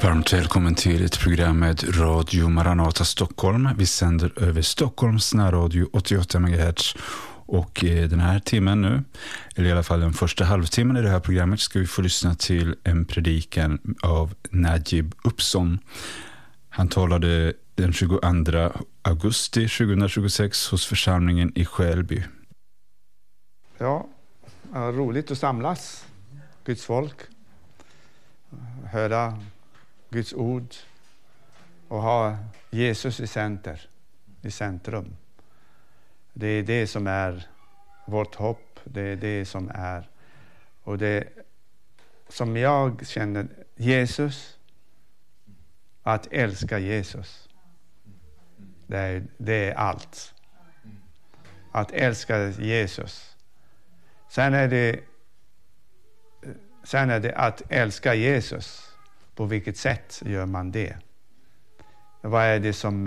Varmt välkommen till ett program med Radio Maranata Stockholm. Vi sänder över Stockholms närradio 88 MHz. Och den här timmen nu, eller i alla fall den första halvtimmen i det här programmet, ska vi få lyssna till en predikan av Najib Upson. Han talade den 22 augusti 2026 hos församlingen i Skälby. Ja, roligt att samlas, Guds folk, höra Guds ord och ha Jesus i centrum. Det är det som är vårt hopp, det är det som är, och det som jag känner, Jesus, att älska Jesus, det är allt. Att älska Jesus. Sen är det att älska Jesus. På vilket sätt gör man det? Vad är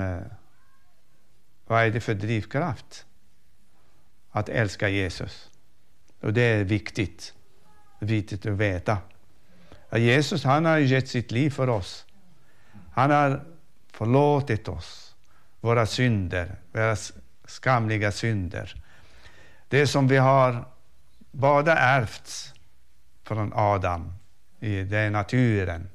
det för drivkraft? Att älska Jesus. Och det är viktigt att veta. Jesus, han har gett sitt liv för oss. Han har förlåtit oss våra synder, våra skamliga synder. Det som vi har båda ärvt från Adam i den naturen.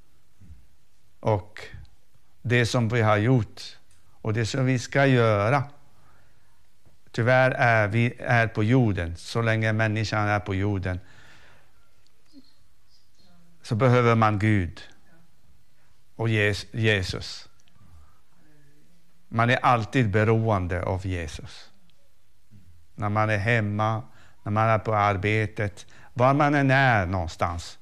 Och det som vi har gjort och det som vi ska göra. Tyvärr är vi på jorden. Så länge människan är på jorden så behöver man Gud och Jesus. Man är alltid beroende av Jesus. När man är hemma, när man är på arbetet, var man än är någonstans,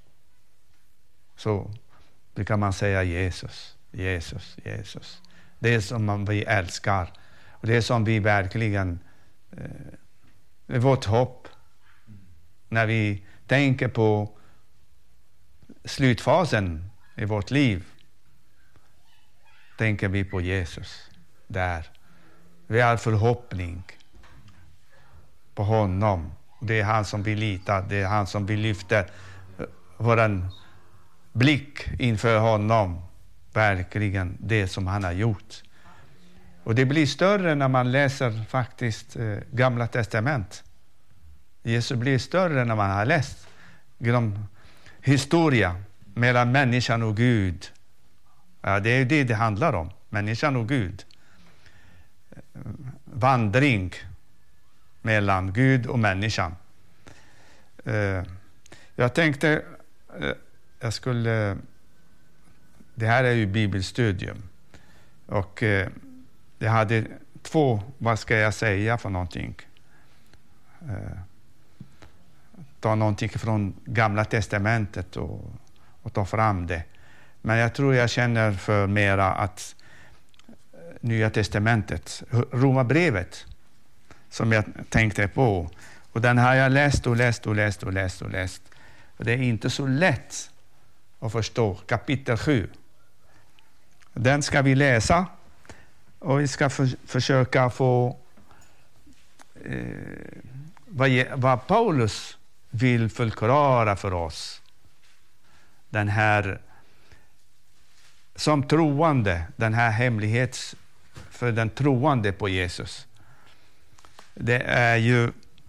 så kan man säga Jesus, Jesus, Jesus. Det som vi älskar. Och det som vi verkligen är vårt hopp. När vi tänker på slutfasen i vårt liv, tänker vi på Jesus där. Vi har förhoppning på honom. Det är han som vi litar, det är han som vi lyfter våran blick inför honom. Verkligen det som han har gjort. Och det blir större när man läser faktiskt Gamla testament. Jesus blir större när man har läst historia mellan människan och Gud. Ja, det är det handlar om. Människan och Gud. Vandring mellan Gud och människan. Jag tänkte det här är ju bibelstudium. Och jag hade vad ska jag säga för någonting? Ta någonting från Gamla testamentet och ta fram det. Men jag tror jag känner för mera att Nya testamentet, Romarbrevet, som jag tänkte på. Och den har jag läst. Och det är inte så lätt att förstå. Kapitel 7. Den ska vi läsa. Och vi ska försöka få vad Paulus vill förklara för oss. Den här som troende, den här hemlighet för den troende på Jesus. Det är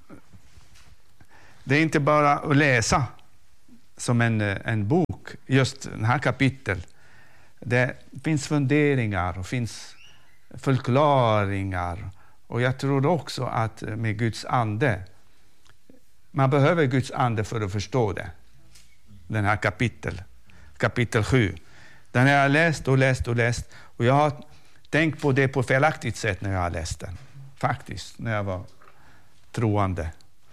inte bara att läsa som en bok, just den här kapitel. Det finns funderingar och finns förklaringar. Och jag tror också att med Guds ande, man behöver Guds ande för att förstå det. Den här kapitel 7. Den har jag läst. Och jag har tänkt på det på felaktigt sätt när jag har läst den. Faktiskt, när jag var troende.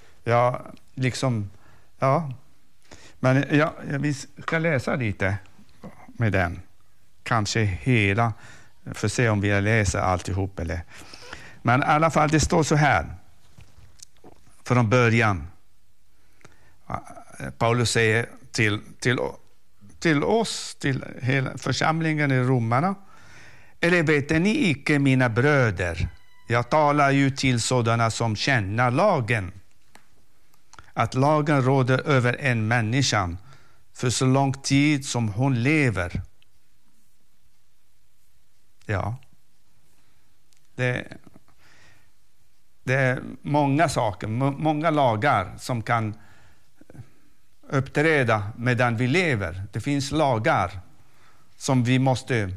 Men vi ska läsa lite med den. Kanske hela. För se om vi läser alltihop eller. Men i alla fall, det står så här. Från början. Paulus säger till oss, till hela församlingen i Romarna. Eller vet ni icke, mina bröder? Jag talar ju till sådana som känner lagen. Att lagen råder över en människa för så lång tid som hon lever. Ja. Det är många saker, många lagar som kan uppträda medan vi lever. Det finns lagar som vi måste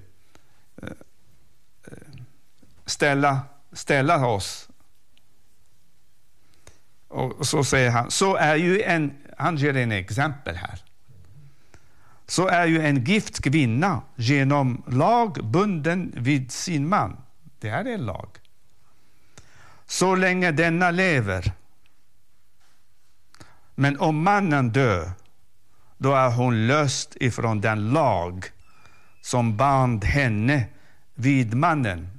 ställa oss. Och så säger han, så är ju han ger en exempel här. Så är ju en gift kvinna genom lag bunden vid sin man. Det här är en lag. Så länge denna lever. Men om mannen dör, då är hon löst ifrån den lag som band henne vid mannen.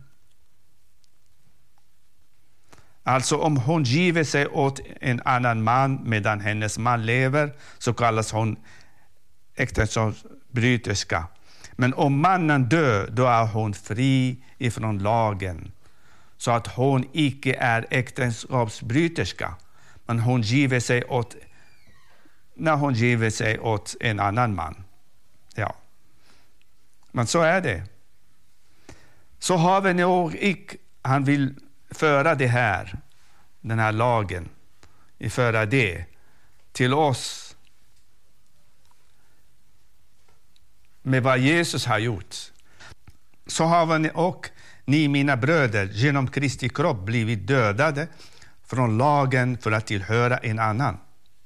Alltså om hon giver sig åt en annan man medan hennes man lever, så kallas hon äktenskapsbryterska. Men om mannen dör, då är hon fri ifrån lagen. Så att hon icke är äktenskapsbryterska. Men hon giver sig när hon giver sig åt en annan man. Ja. Men så är det. Så har vi nog han vill föra det här, den här lagen, föra det till oss med vad Jesus har gjort. Så har vi och ni, mina bröder, genom Kristi kropp blivit dödade från lagen för att tillhöra en annan.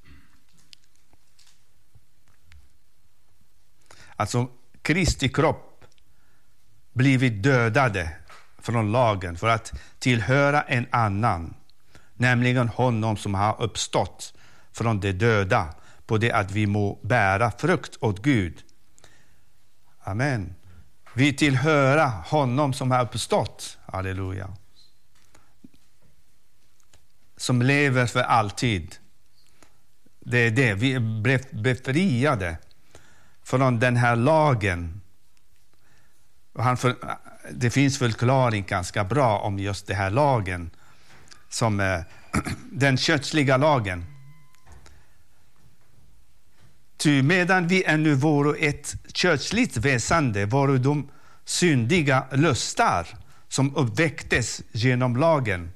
Alltså Kristi kropp blivit dödade från lagen för att tillhöra en annan, nämligen honom som har uppstått från de döda, på det att vi må bära frukt åt Gud. Amen. Vi tillhöra honom som har uppstått. Halleluja. Som lever för alltid. Det är det. Vi blev befriade från den här lagen. Det finns förklaring ganska bra om just den här lagen. Som den kötsliga lagen. Ty medan vi ännu vore ett kötsligt väsende, vore de syndiga lustar som uppväcktes genom lagen,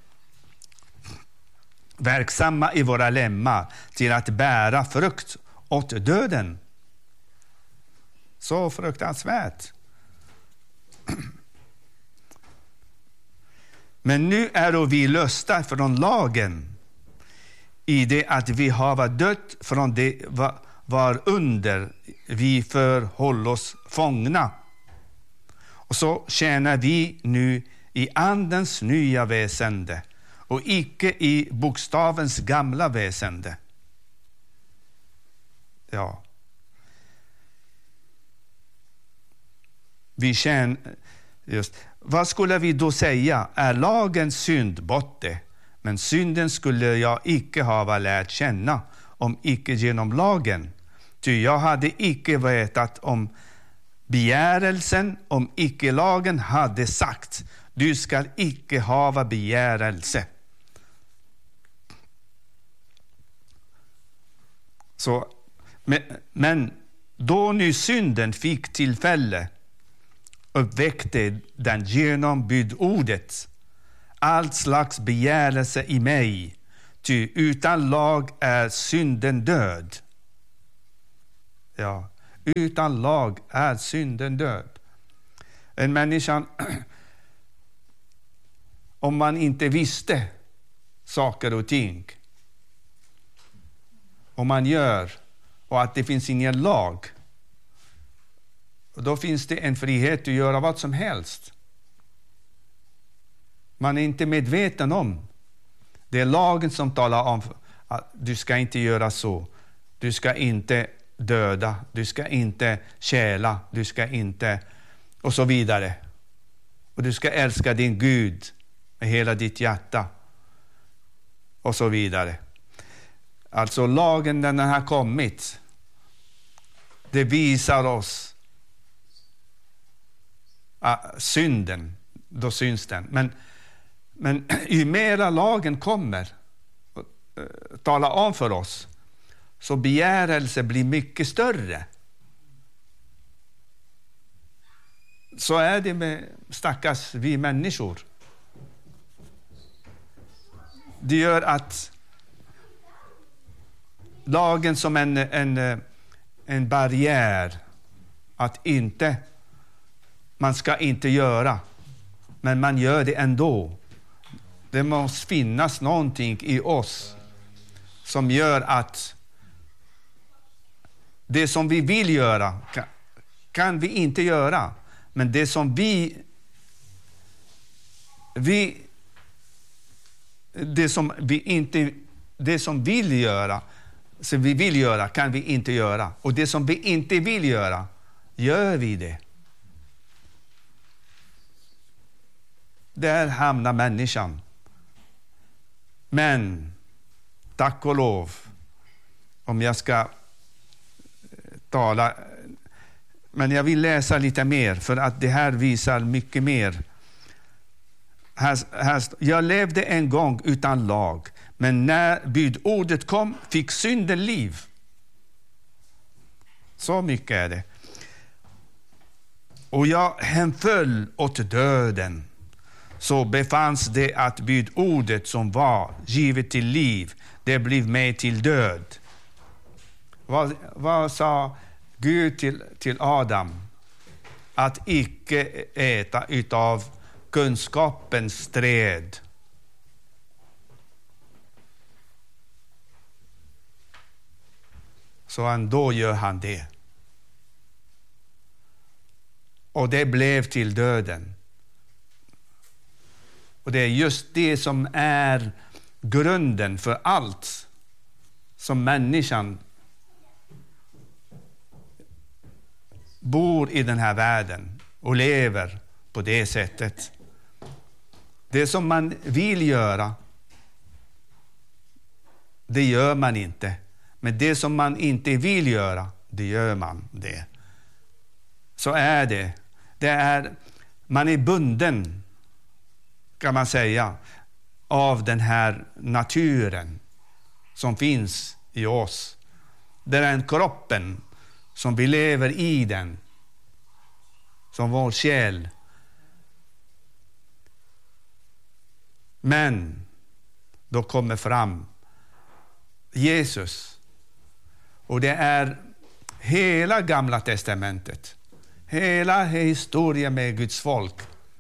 verksamma i våra lemmar till att bära frukt åt döden. Så fruktansvärt. Men nu är vi lösta från lagen, i det att vi har dött från det var under vi förhåll oss fångna. Och så tjänar vi nu i andens nya väsende och icke i bokstavens gamla väsende. Ja. Vi tjänar just. Vad skulle vi då säga? Är lagen synd borta? Men synden skulle jag icke ha lärt känna om icke genom lagen. Ty jag hade icke vetat om begärelsen om icke lagen hade sagt: du skall icke hava begärelse. Så, men då nu synden fick tillfälle uppväckte den genom budordet allt slags begärelse i mig, ty utan lag är synden död. Ja, utan lag är synden död. En människa, om man inte visste saker och ting, om man gör och att det finns ingen lag, då finns det en frihet att göra vad som helst. Man är inte medveten om. Det är lagen som talar om att du ska inte göra så. Du ska inte döda. Du ska inte stjäla. Du ska inte... Och så vidare. Och du ska älska din Gud med hela ditt hjärta. Och så vidare. Alltså lagen, när den har kommit, det visar oss synden, då syns den. Men ju mera lagen kommer tala om för oss, så begärelse blir mycket större. Så är det med stackars vi människor. Det gör att lagen som en barriär att inte, man ska inte göra, men man gör det ändå. Det måste finnas någonting i oss som gör att det som vi vill göra kan vi inte göra, men det som vi vill göra kan vi inte göra, och det som vi inte vill göra gör vi det. Där hamnar människan. Men tack och lov, om jag ska tala, men jag vill läsa lite mer för att det här visar mycket mer. Jag levde en gång utan lag, men när budordet kom fick synden liv. Så mycket är det. Och jag hemföll åt döden. Så befanns det att budordet som var givet till liv, det blev mig till död. Vad sa Gud till Adam? Att icke äta utav kunskapens träd. Så ändå gör han det. Och det blev till döden. Och det är just det som är grunden för allt som människan bor i den här världen och lever på det sättet. Det som man vill göra, det gör man inte. Men det som man inte vill göra, det gör man det. Så är det. Man är bunden, kan man säga, av den här naturen som finns i oss. Det är en kroppen som vi lever i den, som vår själ. Men då kommer fram Jesus. Och det är hela Gamla testamentet, hela historien med Guds folk.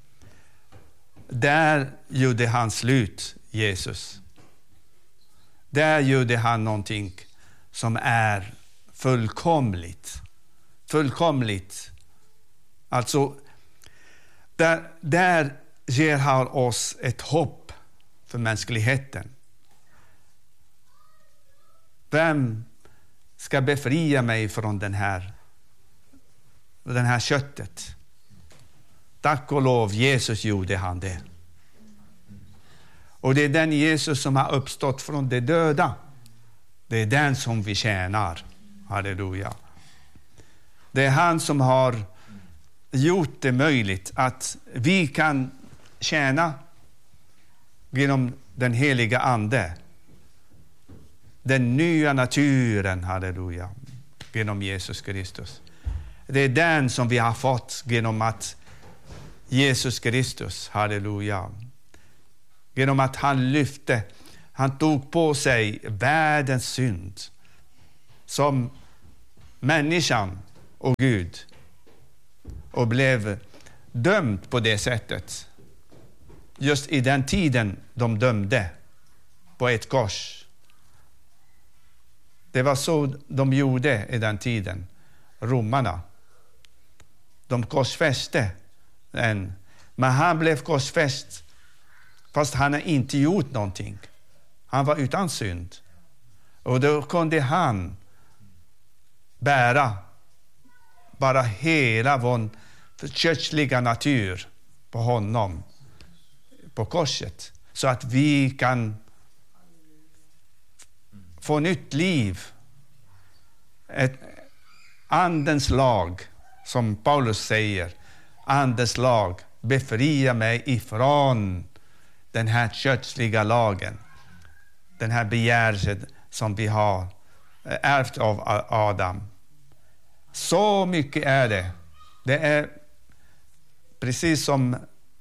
Där gjorde han slut, Jesus. Där gjorde han någonting som är fullkomligt. Fullkomligt. Alltså, där ger han oss ett hopp för mänskligheten. Vem ska befria mig från den här köttet? Tack och lov, Jesus gjorde han det. Och det är den Jesus som har uppstått från de döda. Det är den som vi tjänar. Halleluja. Det är han som har gjort det möjligt att vi kan tjäna genom den heliga ande. Den nya naturen, halleluja, genom Jesus Kristus. Det är den som vi har fått genom att Jesus Kristus, halleluja, genom att han tog på sig världens synd som människan och Gud och blev dömd på det sättet. Just i den tiden de dömde på ett kors. Det var så de gjorde i den tiden. Romarna. De korsfäste en. Men han blev korsfäst fast han har inte gjort någonting. Han var utan synd. Och då kunde han bära bara hela vår kötsliga natur på honom, på korset. Så att vi kan få nytt liv. Ett andens lag, som Paulus säger. Andens lag, befria mig ifrån den här kötsliga lagen. Den här begärelsen som vi har ärvt av Adam. Så mycket är det. Det är precis som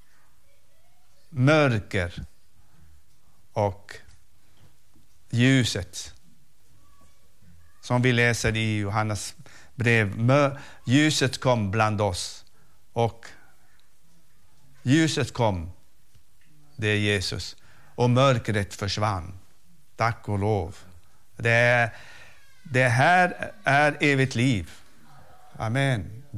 mörker och ljuset. Som vi läser i Johannes brev. Ljuset kom bland oss. Och ljuset kom. Det är Jesus. Och mörkret försvann. Tack och lov. Det här är evigt liv. Amen. Det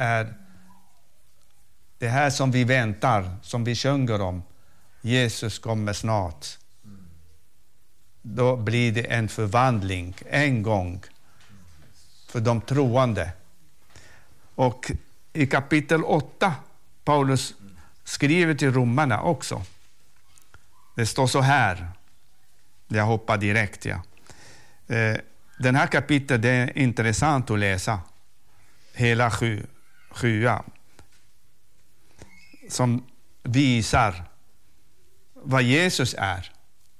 här som vi väntar, som vi sjunger om. Jesus kommer snart. Då blir det en förvandling en gång för de troende. Och i kapitel 8, Paulus skriver till romarna också. Det står så här. Jag hoppar direkt. Ja. Den här kapitlet är intressant att läsa. Hela 7 som visar vad Jesus är.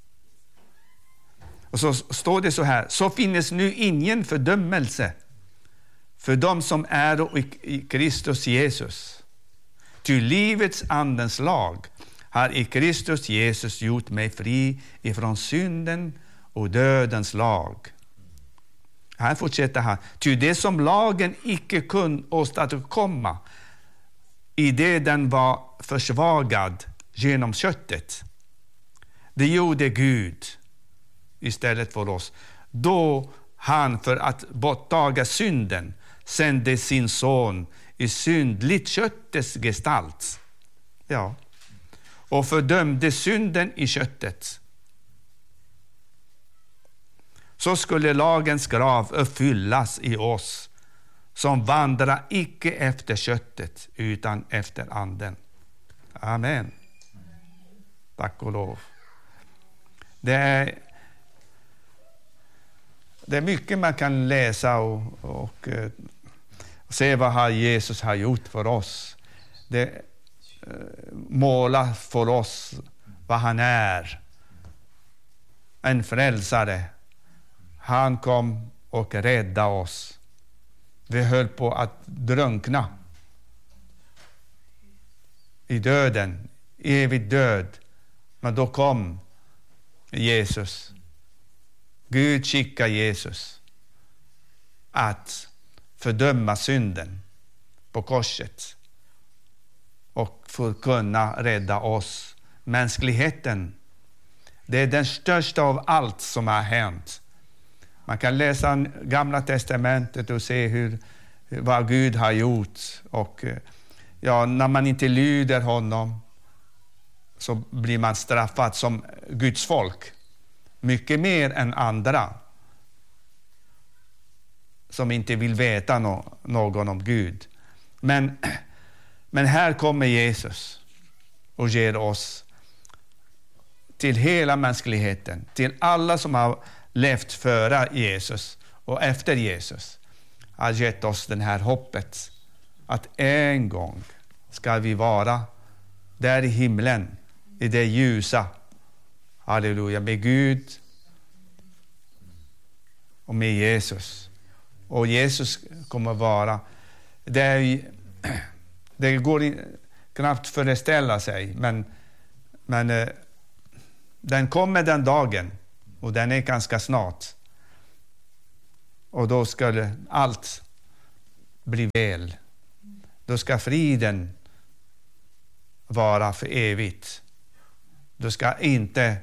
Och så står det så här. Så finns nu ingen fördömelse för dem som är i Kristus Jesus. Ty livets andens lag har i Kristus Jesus gjort mig fri ifrån synden och dödens lag. Han fortsätter här. Ty det som lagen icke kunde åstadkomma i det den var försvagad genom köttet. Det gjorde Gud istället för oss. Då han för att borttaga synden sände sin son i syndligt köttets gestalt. Ja. Och fördömde synden i köttet. Så skulle lagens krav uppfyllas i oss som vandrar icke efter köttet utan efter anden. Amen. Tack och lov. Det är mycket man kan läsa och se vad Jesus har gjort för oss. Det målar för oss vad han är. En frälsare. Han kom och räddade oss. Vi höll på att drunkna i döden, evig död. Men då kom Jesus. Gud skickade Jesus att fördöma synden på korset och för kunna rädda oss. Mänskligheten, det är den största av allt som har hänt. Man kan läsa Gamla testamentet och se vad Gud har gjort. Och ja, när man inte lyder honom så blir man straffad som Guds folk. Mycket mer än andra som inte vill veta någon om Gud. Men här kommer Jesus och ger oss till hela mänskligheten, till alla som har levt före Jesus och efter Jesus, har gett oss den här hoppet att en gång ska vi vara där i himlen, i det ljusa. Halleluja, med Gud och med Jesus. Och Jesus kommer vara, det går knappt föreställa sig, men den kommer den dagen och den är ganska snart. Och då ska allt bli väl. Då ska friden vara för evigt. Då ska inte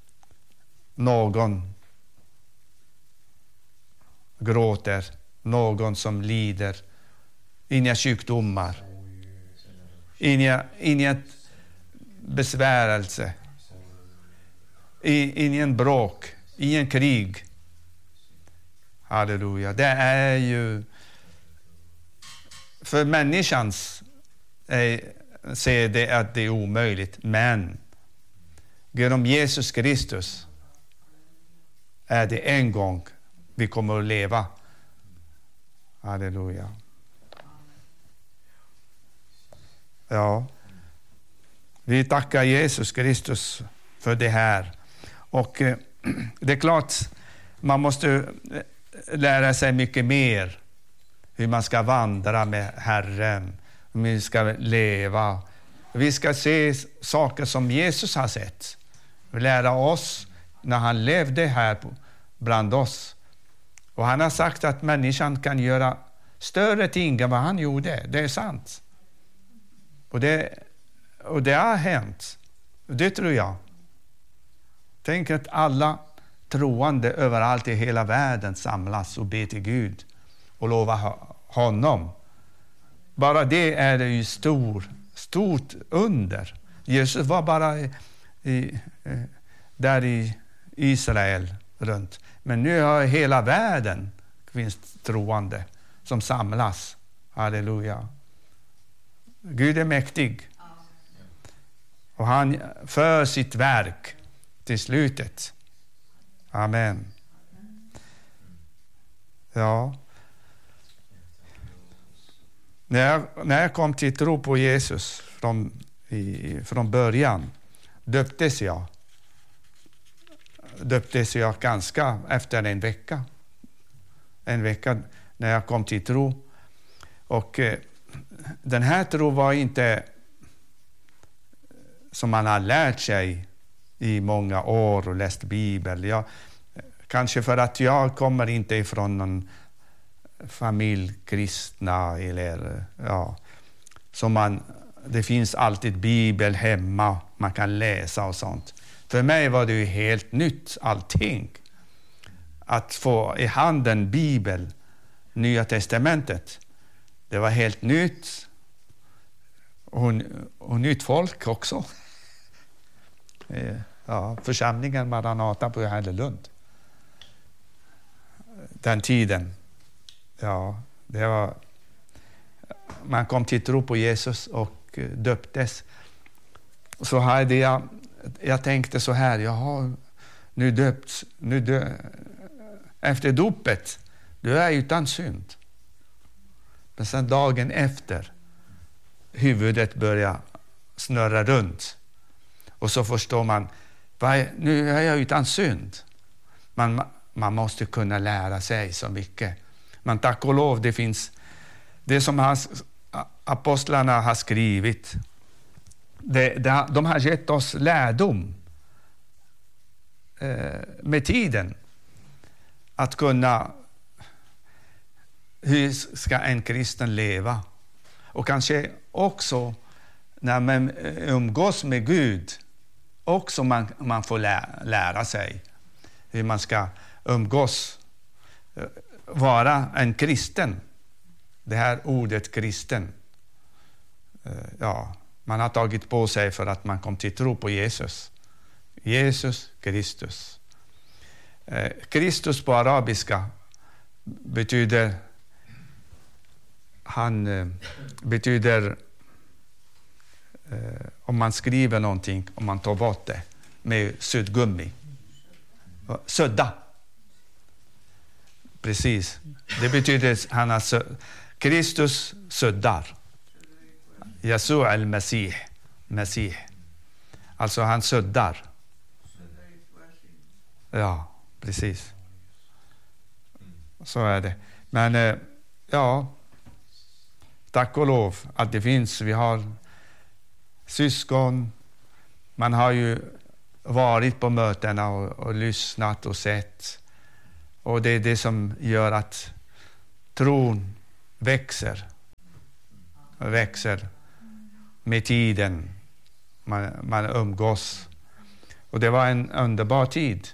någon gråter, någon som lider, inga sjukdomar, inga besvärelse, ingen bråk, ingen krig. Halleluja. Det är ju för människans säger det att det är omöjligt, men genom Jesus Kristus är det en gång vi kommer att leva. Halleluja. Ja. Vi tackar Jesus Kristus för det här. Och det är klart, man måste lära sig mycket mer hur man ska vandra med Herren, hur vi ska leva. Vi ska se saker som Jesus har sett. Lära oss när han levde här bland oss. Och han har sagt att människan kan göra större ting än vad han gjorde. Det är sant. Och det har hänt. Det tror jag. Tänk att alla troende överallt i hela världen samlas och ber till Gud och lovar honom. Bara det är ju stort under. Jesus var bara där i Israel runt. Men nu har hela världen finns troende som samlas. Halleluja. Gud är mäktig. Och han för sitt verk till slutet. Amen. Ja. När jag kom till tro på Jesus från början döptes jag ganska efter en vecka. En vecka när jag kom till tro. Och den här tro var inte som man har lärt sig i många år och läst Bibel. Kanske för att jag kommer inte ifrån någon familj kristna eller det finns alltid Bibel hemma, man kan läsa och sånt. För mig var det ju helt nytt allting. Att få i handen Bibel, Nya testamentet, det var helt nytt. Och nytt folk också. Församlingen Maranata på Härlelund. Den tiden. Ja, det var... Man kom till tro på Jesus och döptes. Så hade jag tänkte så här, efter dopet, du är utan synd. Men sen dagen efter, huvudet börjar snurra runt. Och så förstår man, nu är jag utan synd. Man måste kunna lära sig så mycket. Men tack och lov, det finns det som apostlarna har skrivit. De har gett oss lärdom med tiden. Att kunna, hur ska en kristen leva? Och kanske också när man umgås med Gud, också man får lära sig hur man ska umgås, vara en kristen. Det här ordet kristen, man har tagit på sig för att man kom till tro på Jesus. Jesus Kristus. Kristus på arabiska betyder om man skriver någonting, om man tar bort det med suddgummi. Sudda. Precis. Det betyder Kristus suddar. Jesu al-Masih. Masih. Alltså han suddar. Ja, precis. Så är det. Men tack och lov att det finns. Vi har syskon. Man har ju varit på mötena och lyssnat och sett. Och det är det som gör att tron växer med tiden. Man umgås. Och det var en underbar tid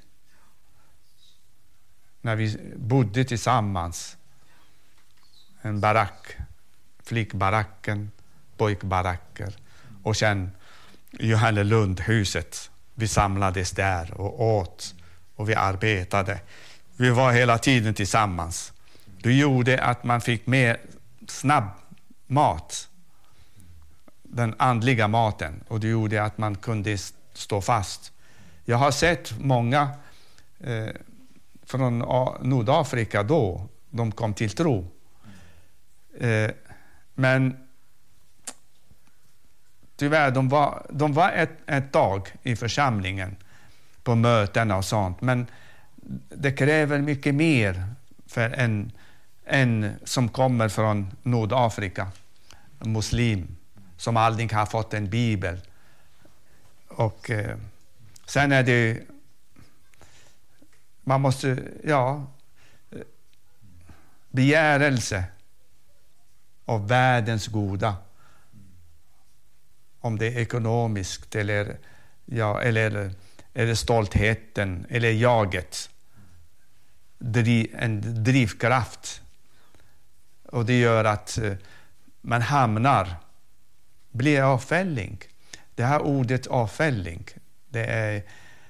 när vi bodde tillsammans. En barack, flickbaracken, pojkbaracker. Och sen Johannelundhuset. Vi samlades där och åt och vi arbetade. Vi var hela tiden tillsammans. Det gjorde att man fick mer snabb mat. Den andliga maten. Och det gjorde att man kunde stå fast. Jag har sett många från Nordafrika då. De kom till tro. Men tyvärr, de var ett tag i församlingen på mötena och sånt. Men det kräver mycket mer för en som kommer från Nordafrika, en muslim, som aldrig har fått en bibel. Och sen är det, man måste, begärelse av världens goda. Om det är ekonomiskt eller stoltheten eller jaget. En drivkraft. Och det gör att man blir avfälling. Det här ordet avfälling, det är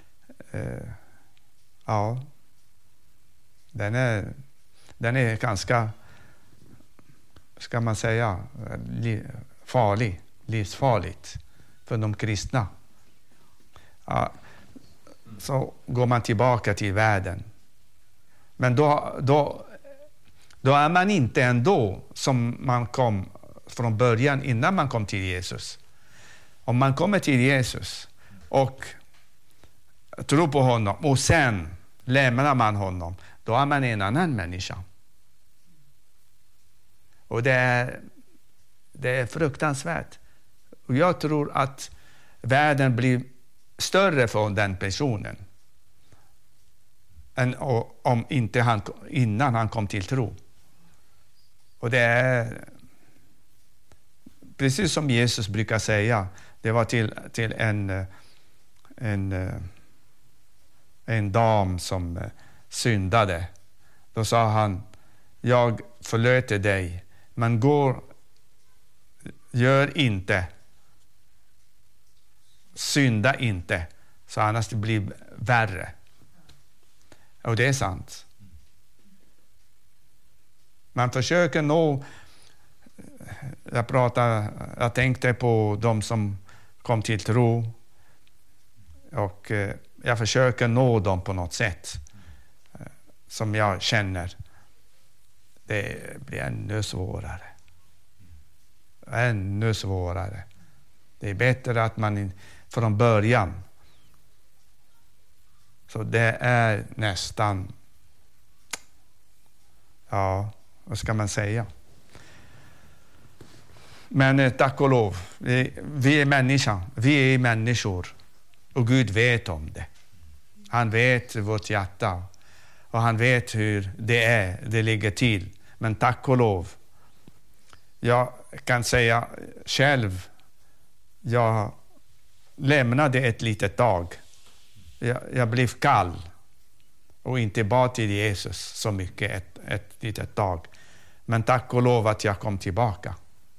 den är ganska, ska man säga, farlig, livsfarligt för de kristna. Så går man tillbaka till världen. Men då är man inte ändå som man kom från början innan man kom till Jesus. Om man kommer till Jesus och tror på honom och sen lämnar man honom, då är man en annan människa. Och det är fruktansvärt. Och jag tror att världen blir större för den personen än om inte innan han kom till tro. Och det är precis som Jesus brukar säga. Det var till en dam som syndade. Då sa han: jag förlåter dig, men gör inte, synda inte, så annars det blir värre. Och det är sant. Man försöker nå. Jag tänkte på de som kom till tro, och jag försöker nå dem på något sätt som jag känner. Det blir ännu svårare. Ännu svårare. Det är bättre att man från början. Så det är nästan, vad ska man säga? Men tack och lov, vi är människor, och Gud vet om det. Han vet vårt hjärta, och han vet hur det ligger till. Men tack och lov, jag kan säga själv, jag lämnade ett litet tag. Jag blev kall och inte bad till Jesus så mycket ett litet tag. Men tack och lov att jag kom tillbaka.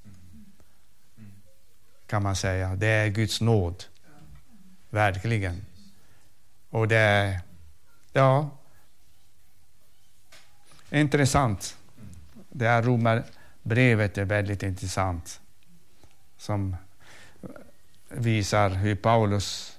Kan man säga. Det är Guds nåd. Verkligen. Och det är, intressant. Det här Romarbrevet är väldigt intressant. Som visar hur Paulus,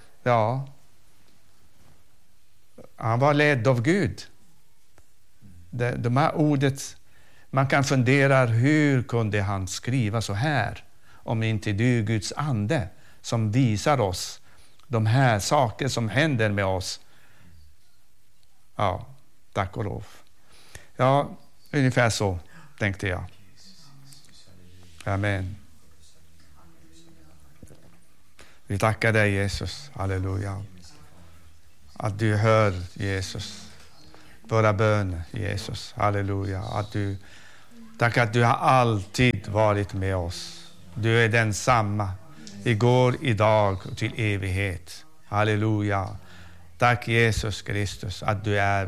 han var ledd av Gud. De här ordet, man kan fundera, hur kunde han skriva så här? Om inte det är Guds ande som visar oss de här saker som händer med oss. Ja, tack och lov. Ja, ungefär så tänkte jag. Amen. Vi tackar dig, Jesus. Halleluja. Att du hör, Jesus, våra böner, Jesus. Halleluja. Tack att du har alltid varit med oss. Du är densamma igår, idag och till evighet. Halleluja. Tack Jesus Kristus att du är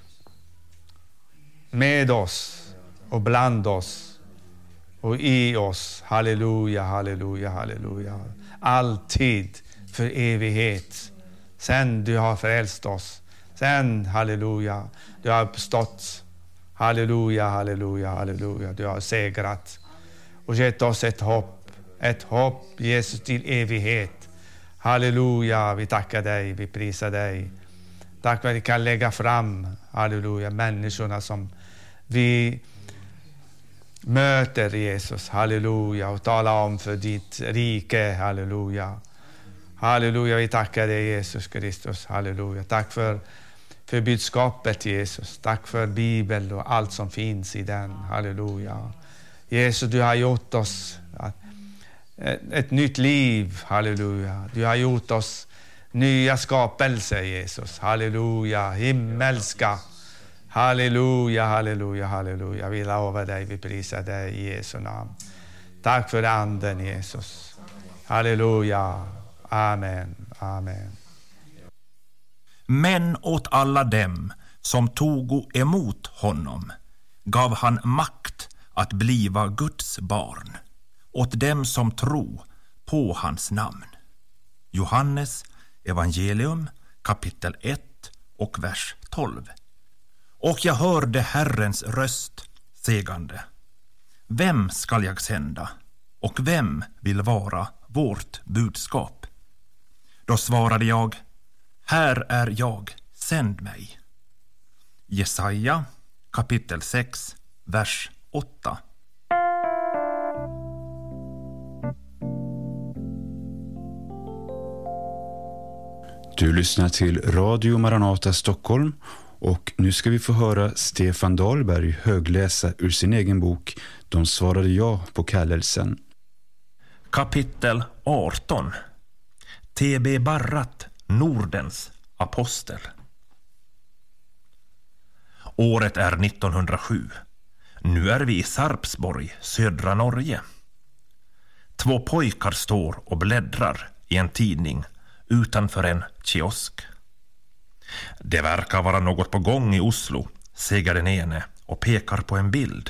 med oss och bland oss och i oss. Halleluja, halleluja, halleluja. Alltid för evighet. Sen du har frälst oss. Sen, halleluja, du har uppstått. Halleluja, halleluja, halleluja. Du har segrat och gett oss ett hopp. Ett hopp, Jesus, till evighet. Halleluja, vi tackar dig, vi prisar dig. Tack för att vi kan lägga fram, halleluja, människorna som vi möter, Jesus, halleluja, och tala om för ditt rike, halleluja. Halleluja, vi tackar dig, Jesus Kristus, halleluja. Tack för för budskapet, Jesus. Tack för Bibeln och allt som finns i den. Halleluja. Jesus, du har gjort oss ett nytt liv. Halleluja. Du har gjort oss nya skapelser, Jesus. Halleluja. Himmelska. Halleluja, halleluja, halleluja. Vi lovar dig, vi prisar dig i Jesu namn. Tack för anden, Jesus. Halleluja. Amen, amen. Men åt alla dem som togo emot honom gav han makt att bliva Guds barn, åt dem som tro på hans namn. Johannes evangelium kapitel 1 och vers 12. Och jag hörde Herrens röst sägande: vem skall jag sända, och vem vill vara vårt budskap? Då svarade jag: här är jag, sänd mig. Jesaja kapitel 6 vers 8. Du lyssnar till Radio Maranata Stockholm, och nu ska vi få höra Stefan Dahlberg högläsa ur sin egen bok De svarade ja på kallelsen. Kapitel 18. T.B. Barrat, Nordens apostel. Året är 1907. Nu är vi i Sarpsborg, södra Norge. 2 pojkar står och bläddrar i en tidning utanför en kiosk. Det verkar vara något på gång i Oslo, säger den ene och pekar på en bild.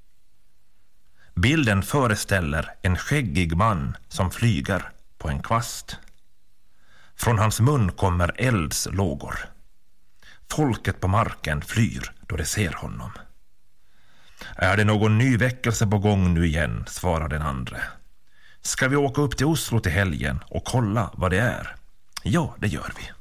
Bilden föreställer en skäggig man som flyger på en kvast. Från hans mun kommer eldslågor. Folket på marken flyr då de ser honom. Är det någon ny väckelse på gång nu igen, svarar den andra. Ska vi åka upp till Oslo till helgen och kolla vad det är? Ja, det gör vi.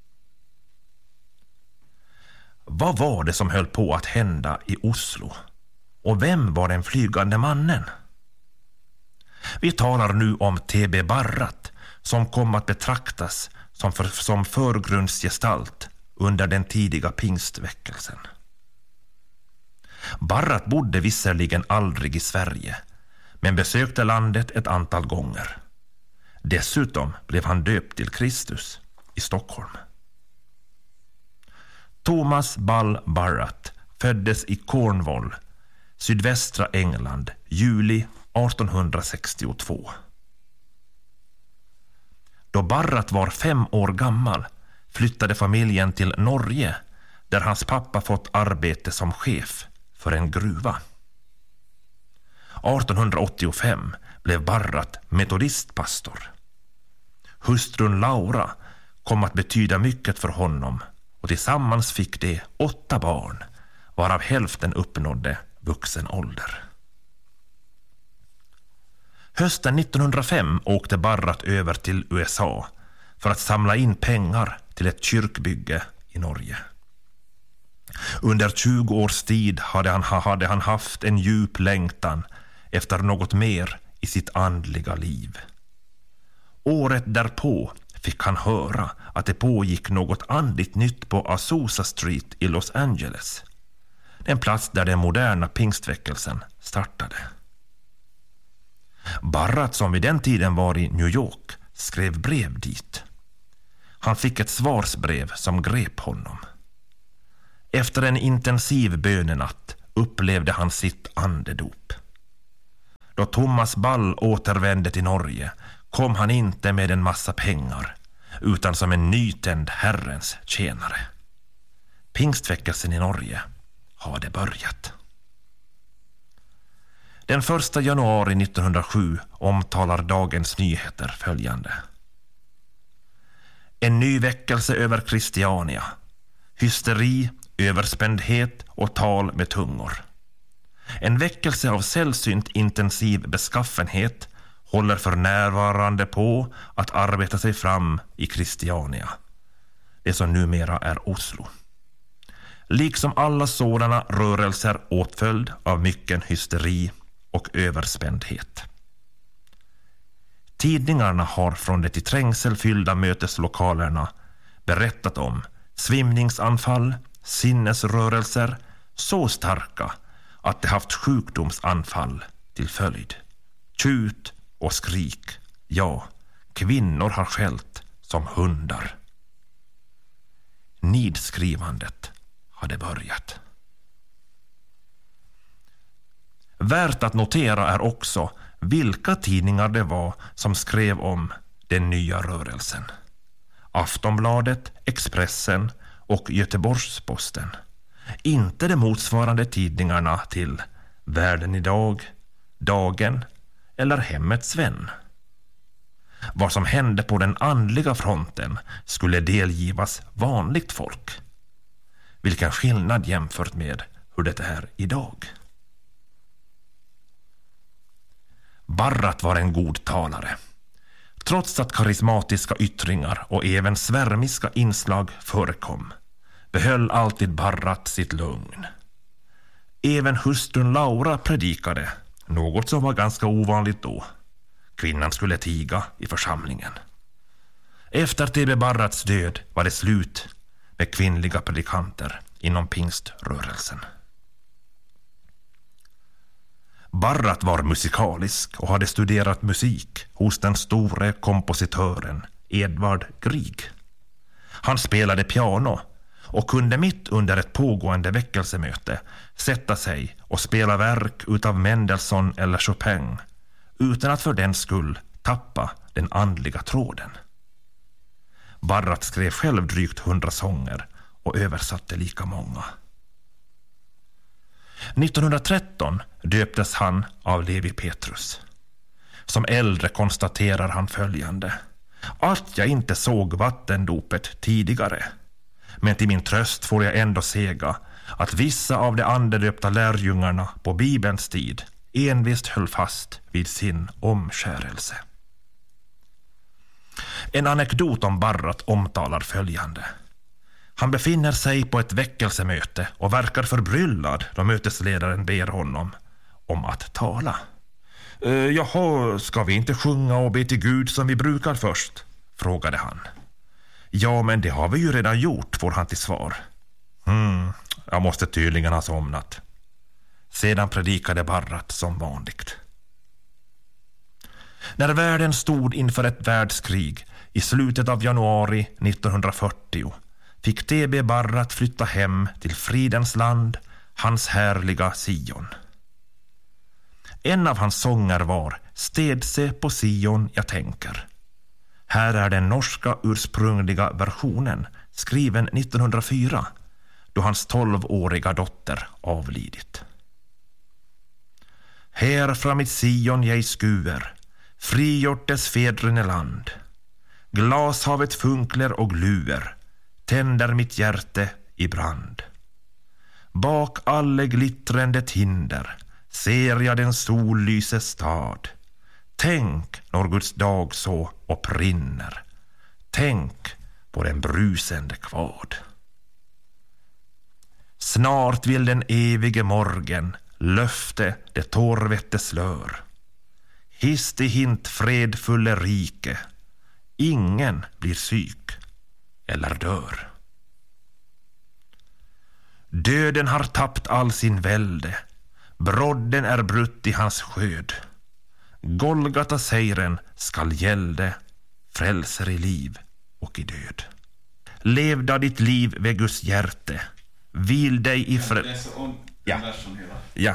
Vad var det som höll på att hända i Oslo? Och vem var den flygande mannen? Vi talar nu om T.B. Barrat, som kom att betraktas som förgrundsgestalt under den tidiga pingstväckelsen. Barrat bodde visserligen aldrig i Sverige, men besökte landet ett antal gånger. Dessutom blev han döpt till Kristus i Stockholm. Thomas Ball Barrat föddes i Cornwall, sydvästra England, juli 1862. Då Barrat var 5 år gammal flyttade familjen till Norge, där hans pappa fått arbete som chef för en gruva. 1885 blev Barrat metodistpastor. Hustrun Laura kom att betyda mycket för honom, och tillsammans fick de 8 barn, varav hälften uppnådde vuxen ålder. Hösten 1905 åkte Barrat över till USA för att samla in pengar till ett kyrkbygge i Norge. Under 20 års tid hade han haft en djup längtan efter något mer i sitt andliga liv. Året därpå fick han höra att det pågick något andligt nytt på Azusa Street i Los Angeles, den plats där den moderna pingstväckelsen startade. Barrat, som vid den tiden var i New York, skrev brev dit. Han fick ett svarsbrev som grep honom. Efter en intensiv bönenatt upplevde han sitt andedop. Då Thomas Ball återvände till Norge kom han inte med en massa pengar, utan som en nytänd Herrens tjänare. Pingstväckelsen i Norge hade börjat. Den 1 januari 1907 omtalar Dagens Nyheter följande: en ny väckelse över Christiania. Hysteri, överspändhet och tal med tungor. En väckelse av sällsynt intensiv beskaffenhet håller för närvarande på att arbeta sig fram i Christiania, det som numera är Oslo. Liksom alla sådana rörelser åtföljd av mycken hysteri och överspändhet. Tidningarna har från de till trängselfyllda möteslokalerna berättat om svimningsanfall, sinnesrörelser så starka att de haft sjukdomsanfall till följd. Tjut och skrik, ja, kvinnor har skällt som hundar. Nidskrivandet hade börjat. Värt att notera är också vilka tidningar det var som skrev om den nya rörelsen. Aftonbladet, Expressen och Göteborgs-Posten. Inte de motsvarande tidningarna till Världen idag, Dagen eller Hemmets vän. Vad som hände på den andliga fronten skulle delgivas vanligt folk. Vilken skillnad jämfört med hur det är idag. Barrat var en god talare. Trots att karismatiska yttringar och även svärmiska inslag förekom, behöll alltid Barrat sitt lugn. Även hustrun Laura predikade, något som var ganska ovanligt då. Kvinnan skulle tiga i församlingen. Efter T.B. Barrats död var det slut med kvinnliga predikanter inom pingströrelsen. Barrat var musikalisk och hade studerat musik hos den store kompositören Edvard Grieg. Han spelade piano och kunde mitt under ett pågående väckelsemöte sätta sig och spela verk utav Mendelssohn eller Chopin utan att för den skull tappa den andliga tråden. Barrat skrev själv drygt 100 sånger och översatte lika många. 1913 döptes han av Levi Petrus. Som äldre konstaterar han följande: att jag inte såg vattendopet tidigare, men till min tröst får jag ändå säga att vissa av de andedöpta lärjungarna på Bibelns tid envist höll fast vid sin omskärelse. En anekdot om Barrat omtalar följande. Han befinner sig på ett väckelsemöte och verkar förbryllad då mötesledaren ber honom om att tala. Jaha, ska vi inte sjunga och be till Gud som vi brukar först? Frågade han. Ja, men det har vi ju redan gjort, får han till svar. Jag måste tydligen ha somnat. Sedan predikade Barrat som vanligt. När världen stod inför ett världskrig i slutet av januari 1940 fick T.B. Barrat flytta hem till fridens land, hans härliga Sion. En av hans sånger var Stedse på Sion jag tänker. Här är den norska ursprungliga versionen, skriven 1904, då hans 12-åriga dotter avlidit. Här fram i Sion jag skuer, frigjortes fedrene land. Glashavet funkler och gluer, tänder mitt hjärte i brand. Bak alle glittrande hinder ser jag den sollyse stad. Tänk när Guds dag så upprinner. Tänk på den brusende kvad. Snart vill den evige morgen löfte det torrvette slör. Hist i hint fredfulle rike, ingen blir syk eller dör. Döden har tappt all sin välde, brodden är brutt i hans sköd. Golgata sejren skall gälde, frälser i liv och i död. Levda ditt liv vid Guds hjärte, vil dig i Ja.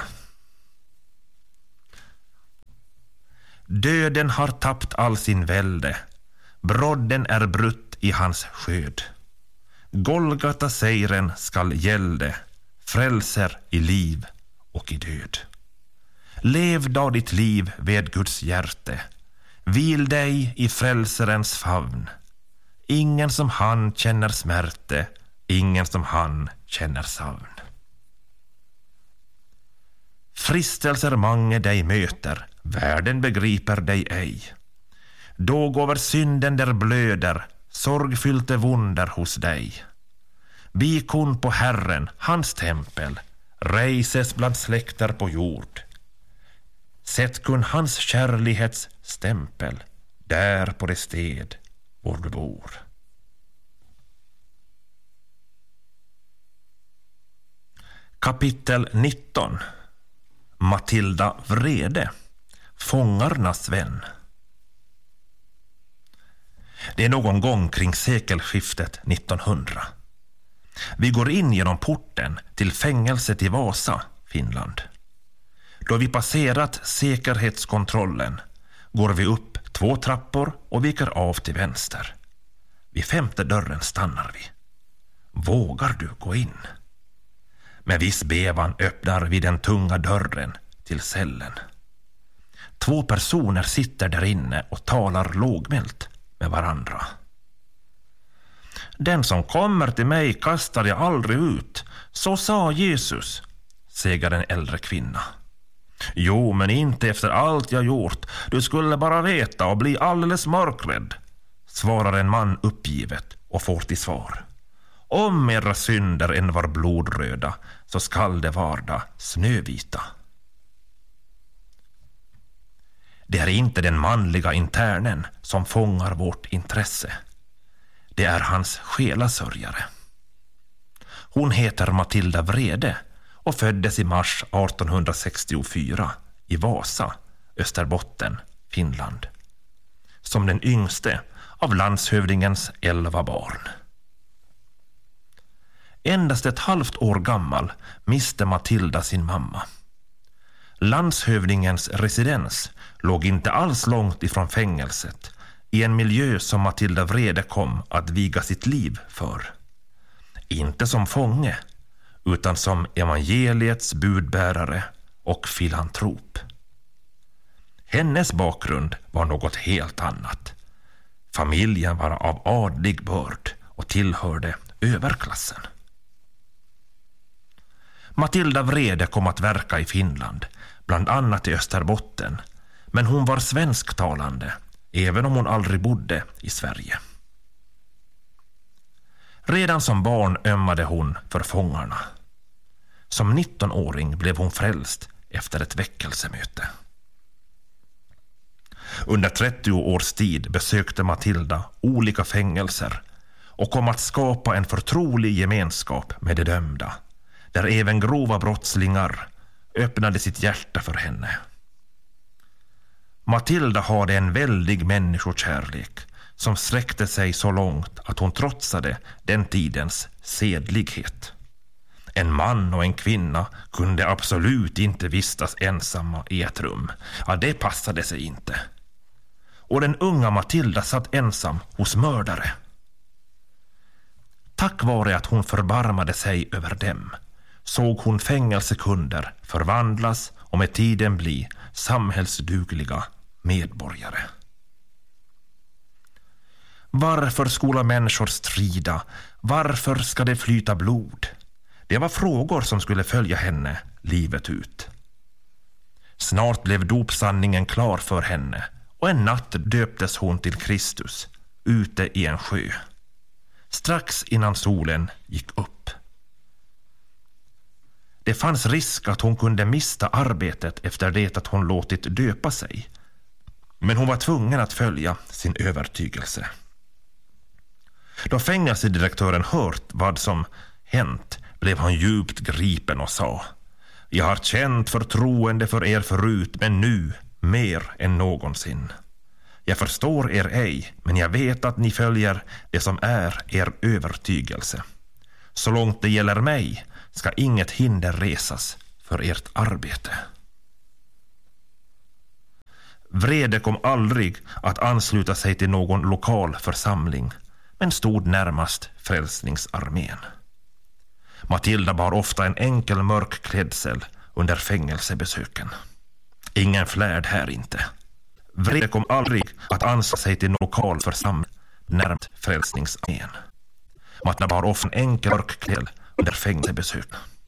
Döden har tappt all sin välde, brodden är brutt i hans sköd. Golgata sejren skall gälde, frälser i liv och i död. Lev då ditt liv vid Guds hjärte, vil dig i frälserens favn. Ingen som han känner smärte, ingen som han känner savn. Fristelser mange dig möter, världen begriper dig ej. Då går synden där blöder, sorgfyllte wunder hos dig. Bikon på Herren, hans tempel, reises bland släkter på jord. Sätt kun hans kärlighets stämpel, där på det sted var du bor. Kapitel 19. Matilda Vrede, fångarnas vän. Det är någon gång kring sekelskiftet 1900. Vi går in genom porten till fängelset i Vasa, Finland. Då vi passerat säkerhetskontrollen går vi upp 2 trappor och viker av till vänster. Vid 5:e dörren stannar vi. Vågar du gå in? Med viss bevan öppnar vi den tunga dörren till cellen. 2 personer sitter där inne och talar lågmält med varandra. Den som kommer till mig kastar jag aldrig ut, så sa Jesus, säger en äldre kvinna. Jo, men inte efter allt jag gjort. Du skulle bara veta och bli alldeles mörkrädd, svarar en man uppgivet och får till svar. Om era synder än var blodröda, så skall det varda snövita. Det är inte den manliga internen som fångar vårt intresse. Det är hans själasörjare. Hon heter Matilda Vrede och föddes i mars 1864 i Vasa, Österbotten, Finland. Som den yngste av landshövdingens 11 barn. Endast ett halvt år gammal miste Matilda sin mamma. Landshövdingens residens låg inte alls långt ifrån fängelset, i en miljö som Matilda Vrede kom att viga sitt liv för. Inte som fånge, utan som evangeliets budbärare och filantrop. Hennes bakgrund var något helt annat. Familjen var av adlig börd och tillhörde överklassen. Matilda Vrede kom att verka i Finland, bland annat i Österbotten, men hon var svensktalande, även om hon aldrig bodde i Sverige. Redan som barn ömmade hon för fångarna. Som 19-åring blev hon frälst efter ett väckelsemöte. Under 30 års tid besökte Matilda olika fängelser och kom att skapa en förtrolig gemenskap med de dömda, där även grova brottslingar öppnade sitt hjärta för henne. Matilda hade en väldig människokärlek som sträckte sig så långt att hon trotsade den tidens sedlighet. En man och en kvinna kunde absolut inte vistas ensamma i ett rum. Ja, det passade sig inte. Och den unga Matilda satt ensam hos mördare. Tack vare att hon förbarmade sig över dem såg hon fängelsekunder förvandlas och med tiden bli samhällsdugliga medborgare. Varför skola människor strida? Varför ska det flyta blod? Det var frågor som skulle följa henne livet ut. Snart blev dopsanningen klar för henne och en natt döptes hon till Kristus ute i en sjö. Strax innan solen gick upp. Det fanns risk att hon kunde mista arbetet efter det att hon låtit döpa sig. Men hon var tvungen att följa sin övertygelse. Då fängelsedirektören hört vad som hänt blev han djupt gripen och sa: Jag har känt förtroende för er förut, men nu mer än någonsin. Jag förstår er ej, men jag vet att ni följer det som är er övertygelse. Så långt det gäller mig ska inget hinder resas för ert arbete. Vrede kom aldrig att ansluta sig till någon lokal församling, men stod närmast Frälsningsarmén. Matilda bar ofta en enkel mörk klädsel under fängelsebesöken. Ingen flärd här inte. Vrede kom aldrig att ansluta sig till någon lokal församling närmast Frälsningsarmén. Matilda bar ofta en enkel mörk klädsel under fängelsebesöken.